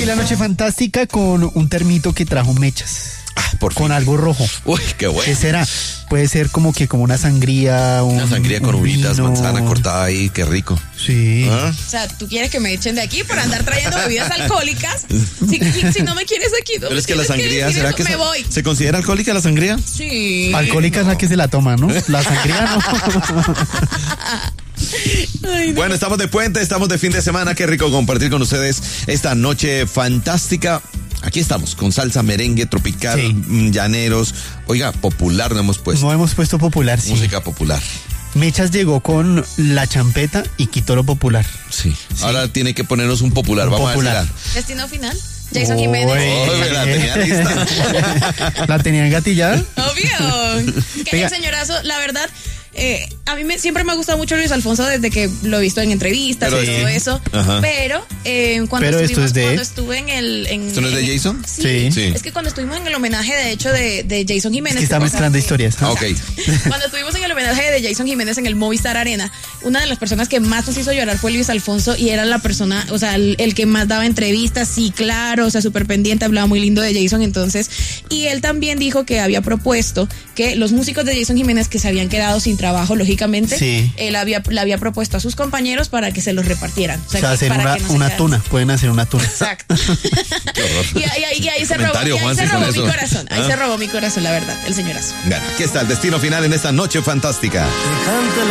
Y la noche fantástica con un termito que trajo mechas. Por fin. Con algo rojo. Uy, qué bueno. ¿Qué será? Puede ser como una sangría. Una sangría con uvitas, manzana cortada ahí, qué rico. Sí. ¿Ah? O sea, ¿tú quieres que me echen de aquí por andar trayendo bebidas alcohólicas? Si no me quieres aquí, no. Pero es que la sangría, decir ¿será eso, que me voy? se considera alcohólica la sangría? Sí. Alcohólica es la que se la toma, ¿no? La sangría no. Ay, no. Bueno, estamos de puente, estamos de fin de semana. Qué rico compartir con ustedes esta noche fantástica. Aquí estamos, con salsa, merengue, tropical, Sí. llaneros. Oiga, popular no hemos puesto. No hemos puesto popular, sí. Música popular. Mechas llegó con la champeta y quitó lo popular. Sí. Ahora tiene que ponernos un popular. Un Vamos popular. a ver. Destino final. Jason Jiménez. Oh, la tenía lista. ¿La tenían gatillada? Obvio. Que Venga. el señorazo, la verdad, a mí siempre me ha gustado mucho Luis Alfonso desde que lo he visto en entrevistas Pero y todo eso. Ajá. Pero cuando Pero esto es de- cuando estuve en el... ¿Esto no es de Jason? Sí, Sí. es que cuando estuvimos en el homenaje, de hecho, de Jason Jiménez... Es que está mezclando historias. Ah, ok. Cuando estuvimos en el homenaje de Jason Jiménez en el Movistar Arena, una de las personas que más nos hizo llorar fue Luis Alfonso y era la persona, o sea, el que más daba entrevistas, sí, claro, o sea, súper pendiente, hablaba muy lindo de Jason entonces. Y él también dijo que había propuesto que los músicos de Jason Jiménez que se habían quedado sin trabajo, lógicamente, Sí. él le había propuesto a sus compañeros para que se los repartieran. O sea, que hacer para que no se una quedaran. tuna. Pueden hacer una tuna. Exacto. Qué horror. Y ahí se robó, Comentario, Juanse, con mi eso. corazón. Ahí ¿Ah? se robó mi corazón, la verdad, el señorazo. Bueno, aquí está el destino final en esta noche fantástica. Cántale